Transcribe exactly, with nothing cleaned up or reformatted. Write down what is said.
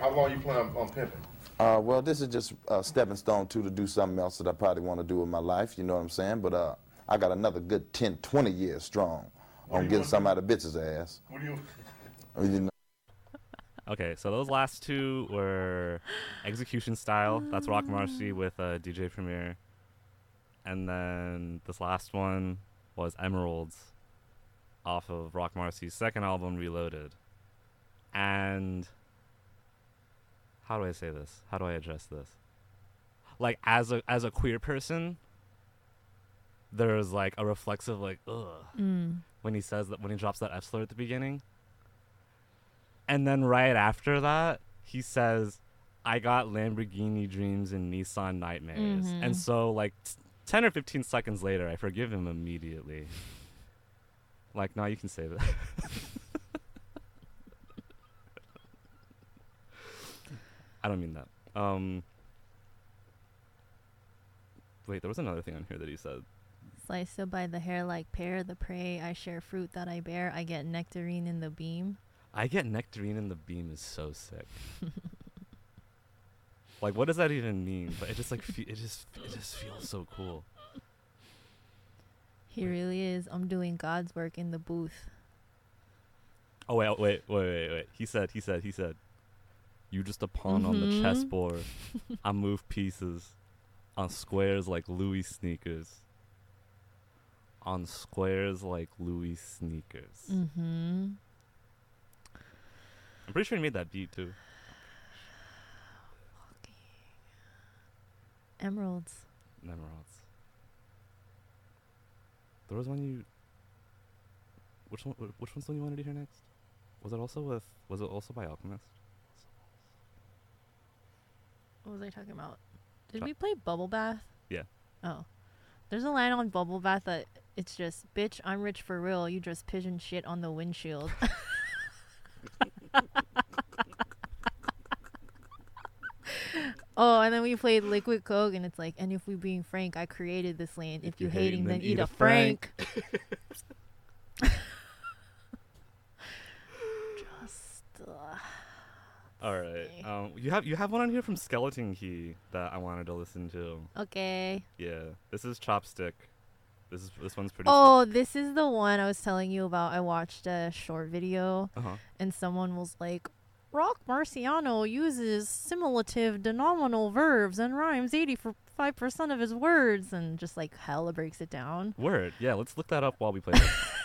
How long you plan on, on pimping? Uh, well, this is just a stepping stone, too, to do something else that I probably want to do with my life, you know what I'm saying? But uh, I got another good ten, twenty years strong What on do you getting want some to out of bitches' ass. What do you? You know? Okay, so those last two were Execution Style. That's Rock Marcy with uh, D J Premier. And then this last one was Emeralds off of Rock Marcy's second album, Reloaded. And how do I say this? How do I address this? Like, as a as a queer person, there's like a reflexive like ugh Mm. when he says that, when he drops that F slur at the beginning. And then right after that, he says, I got Lamborghini dreams and Nissan nightmares. Mhm. And so like t- ten or fifteen seconds later, I forgive him immediately. Like, no, you can say that. I don't mean that. Um, wait, there was another thing on here that he said. Sliced by the hair like pear, the prey. I share fruit that I bear. I get nectarine in the beam. I get nectarine in the beam is so sick. Like, what does that even mean? But it just like fe- it just it just feels so cool. He really is. I'm doing God's work in the booth. Oh wait, wait, wait, wait, wait. He said, he said, he said, you just a pawn on the Mhm. chessboard. I move pieces on squares like Louis sneakers. On squares like Louis sneakers. Mm-hmm. I'm pretty sure he made that beat too. Emeralds. Emeralds. There was one you. Which one? wh- Which one's the one you wanted to hear next? Was it also with? Was it also by Alchemist? What was I talking about? Did Talk- we play Bubble Bath? Yeah. Oh. There's a line on Bubble Bath that it's just, bitch, I'm rich for real. You just pigeon shit on the windshield. Oh, and then we played Liquid Coke, and it's like, and if we being frank, I created this lane. If, you hating, then eat a Frank. Just. Uh, All right. see. Um, you have you have one on here from Skeleton Key that I wanted to listen to. Okay. Yeah. This is Chopstick. This is this one's pretty. Oh, this is the one I was telling you about. I watched a short video, Uh huh. and someone was like, Rock Marciano uses simulative denominal verbs and rhymes eighty-five percent of his words, and just like hella breaks it down. Word. Yeah. Let's look that up while we play this.